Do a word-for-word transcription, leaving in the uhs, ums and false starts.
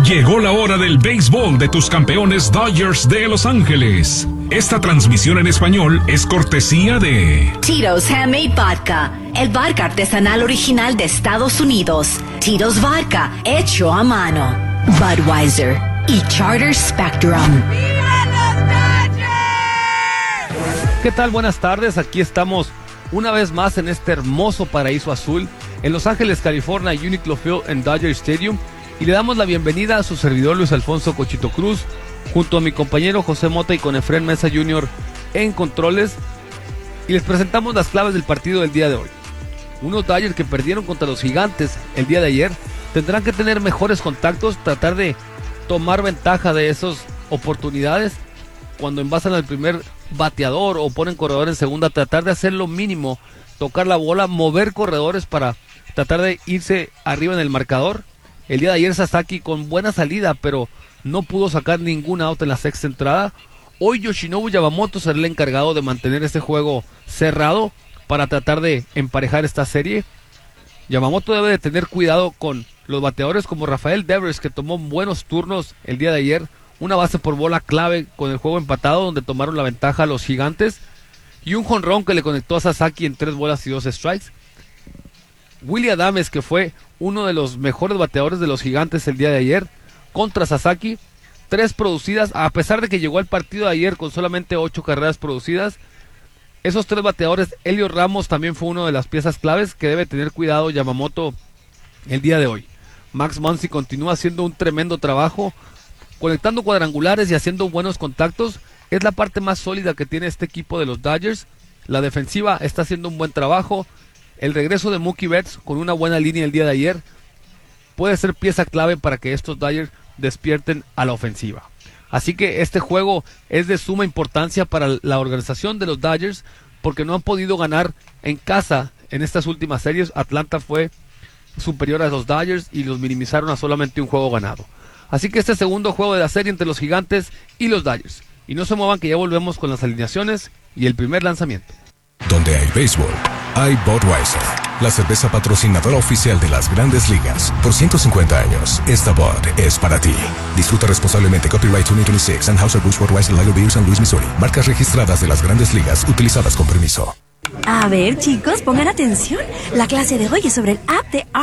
Llegó la hora del béisbol de tus campeones Dodgers de Los Ángeles. Esta transmisión en español es cortesía de Tito's Handmade Vodka, el vodka artesanal original de Estados Unidos. Tito's Vodka, hecho a mano. Budweiser y Charter Spectrum. ¿Qué tal? Buenas tardes, aquí estamos una vez más en este hermoso paraíso azul en Los Ángeles, California, Uniqlo Field en Dodger Stadium, y le damos la bienvenida a su servidor Luis Alfonso Cochito Cruz, junto a mi compañero José Mota y con Efren Mesa junior en controles, y les presentamos las claves del partido del día de hoy. Unos Dodgers que perdieron contra los Gigantes el día de ayer tendrán que tener mejores contactos, tratar de tomar ventaja de esas oportunidades cuando envasan al primer bateador o ponen corredor en segunda, tratar de hacer lo mínimo, tocar la bola, mover corredores para tratar de irse arriba en el marcador. El día de ayer Sasaki con buena salida, pero no pudo sacar ningún out en la sexta entrada. Hoy Yoshinobu Yamamoto será el encargado de mantener este juego cerrado para tratar de emparejar esta serie. Yamamoto debe de tener cuidado con los bateadores como Rafael Devers, que tomó buenos turnos el día de ayer. Una base por bola clave con el juego empatado, donde tomaron la ventaja a los Gigantes, y un jonrón que le conectó a Sasaki en tres bolas y dos strikes. Willy Adames, que fue uno de los mejores bateadores de los Gigantes el día de ayer, contra Sasaki, tres producidas, a pesar de que llegó al partido de ayer con solamente ocho carreras producidas. Esos tres bateadores, Heliot Ramos también fue una de las piezas claves que debe tener cuidado Yamamoto el día de hoy. Max Muncy continúa haciendo un tremendo trabajo, conectando cuadrangulares y haciendo buenos contactos. Es la parte más sólida que tiene este equipo de los Dodgers. La defensiva está haciendo un buen trabajo. El regreso de Mookie Betts con una buena línea el día de ayer puede ser pieza clave para que estos Dodgers despierten a la ofensiva. Así que este juego es de suma importancia para la organización de los Dodgers, porque no han podido ganar en casa en estas últimas series. Atlanta fue superior a los Dodgers y los minimizaron a solamente un juego ganado. Así que este segundo juego de la serie entre los Gigantes y los Dodgers. Y no se muevan, que ya volvemos con las alineaciones y el primer lanzamiento. Donde hay béisbol, hay Budweiser, la cerveza patrocinadora oficial de las Grandes Ligas. Por ciento cincuenta años, esta Bud es para ti. Disfruta responsablemente. Copyright veinte veintiséis, Anheuser-Busch Budweiser Lager Beer, San Luis, Missouri. Marcas registradas de las Grandes Ligas, utilizadas con permiso. A ver, chicos, pongan atención. La clase de hoy es sobre el app de